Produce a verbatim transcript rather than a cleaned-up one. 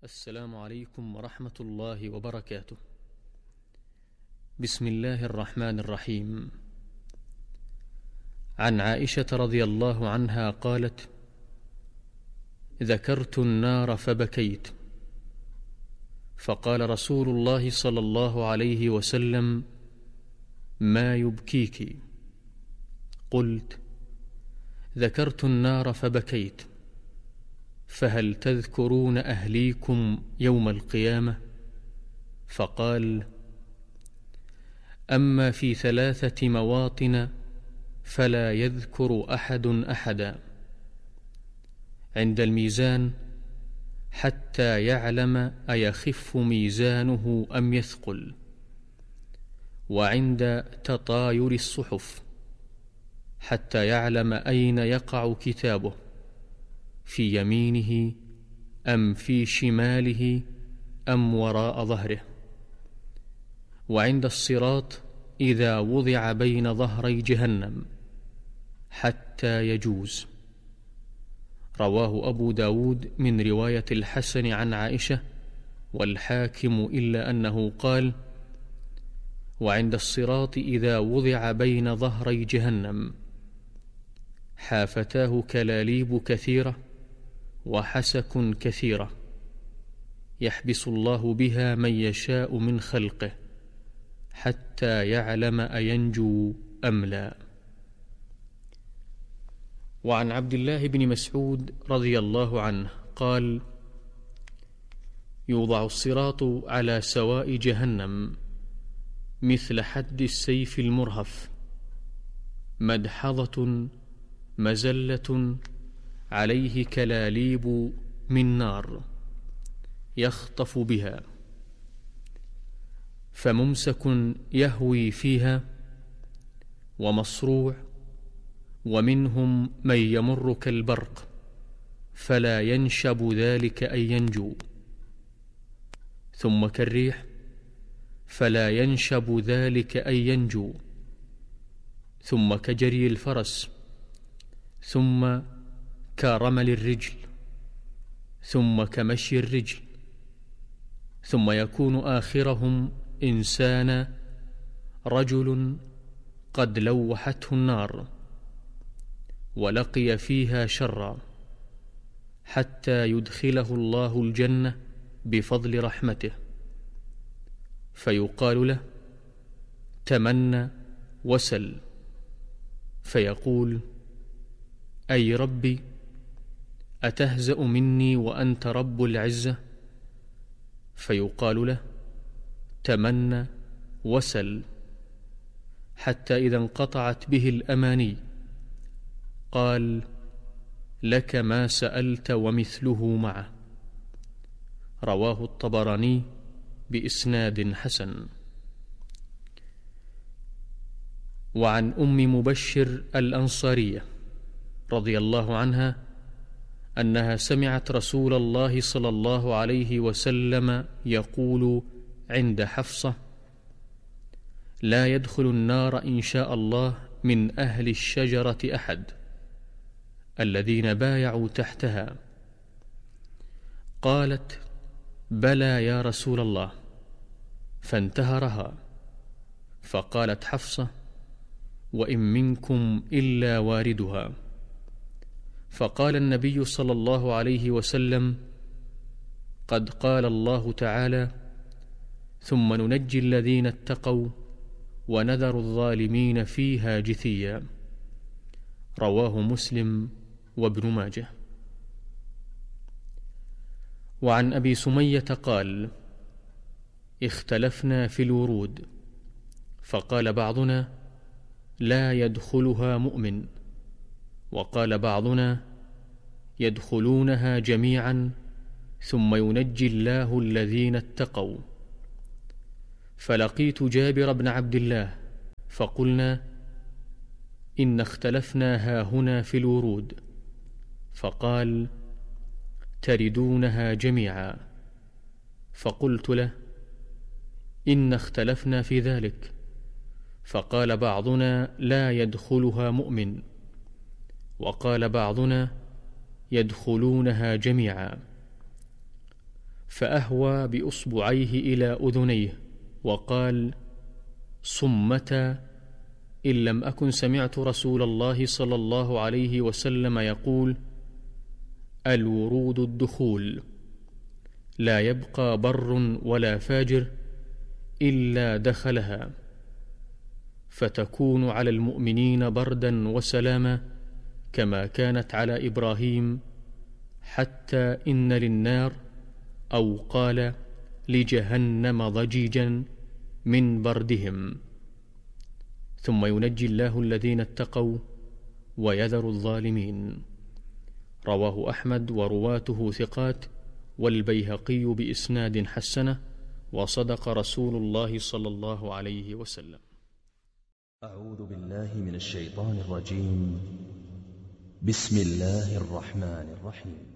السلام عليكم ورحمة الله وبركاته. بسم الله الرحمن الرحيم. عن عائشة رضي الله عنها قالت: ذكرت النار فبكيت، فقال رسول الله صلى الله عليه وسلم: ما يبكيك؟ قلت: ذكرت النار فبكيت، فهل تذكرون أهليكم يوم القيامة؟ فقال: أما في ثلاثة مواطن فلا يذكر أحد أحدا: عند الميزان حتى يعلم أيخف ميزانه أم يثقل، وعند تطاير الصحف حتى يعلم أين يقع كتابه، في يمينه أم في شماله أم وراء ظهره، وعند الصراط إذا وضع بين ظهري جهنم حتى يجوز. رواه أبو داود من رواية الحسن عن عائشة، والحاكم إلا أنه قال: وعند الصراط إذا وضع بين ظهري جهنم حافتاه كلاليب كثيرة وحسك كثيرة، يحبس الله بها من يشاء من خلقه حتى يعلم أينجو أم لا. وعن عبد الله بن مسعود رضي الله عنه قال: يوضع الصراط على سواء جهنم مثل حد السيف المرهف، مدحضة مزلة عليه كلاليب من نار يخطف بها، فممسك يهوي فيها ومصروع، ومنهم من يمر كالبرق فلا ينشب ذلك أن ينجو، ثم كالريح فلا ينشب ذلك أن ينجو، ثم كجري الفرس، ثم كرمل الرجل، ثم كمشي الرجل، ثم يكون آخرهم إنسان رجل قد لوحته النار ولقي فيها شرا، حتى يدخله الله الجنة بفضل رحمته، فيقال له: تمنى وسل، فيقول: أي ربي، أتهزأ مني وأنت رب العزة؟ فيقال له: تمنى وسل، حتى إذا انقطعت به الأماني قال: لك ما سألت ومثله معه. رواه الطبراني بإسناد حسن. وعن أم مبشر الأنصارية رضي الله عنها أنها سمعت رسول الله صلى الله عليه وسلم يقول عند حفصة: لا يدخل النار إن شاء الله من أهل الشجرة أحد الذين بايعوا تحتها. قالت: بلى يا رسول الله، فانتهرها، فقالت حفصة: وإن منكم إلا واردها. فقال النبي صلى الله عليه وسلم: قد قال الله تعالى: ثم ننجي الذين اتقوا ونذر الظالمين فيها جثيا. رواه مسلم وابن ماجه. وعن أبي سمية قال: اختلفنا في الورود، فقال بعضنا: لا يدخلها مؤمن، وقال بعضنا: يدخلونها جميعا ثم ينجي الله الذين اتقوا. فلقيت جابر بن عبد الله فقلنا: إن اختلفنا هاهنا في الورود. فقال: تردونها جميعا. فقلت له: إن اختلفنا في ذلك. فقال بعضنا: لا يدخلها مؤمن، وقال بعضنا: يدخلونها جميعا. فأهوى بإصبعيه إلى أذنيه وقال: صمتا، إن لم أكن سمعت رسول الله صلى الله عليه وسلم يقول: الورود الدخول، لا يبقى بر ولا فاجر إلا دخلها، فتكون على المؤمنين بردا وسلاما كما كانت على إبراهيم، حتى إن للنار أو قال لجهنم ضجيجا من بردهم، ثم ينجي الله الذين اتقوا ويذر الظالمين. رواه أحمد ورواته ثقات، والبيهقي بإسناد حسنه، وصدق رسول الله صلى الله عليه وسلم. أعوذ بالله من الشيطان الرجيم. بسم الله الرحمن الرحيم.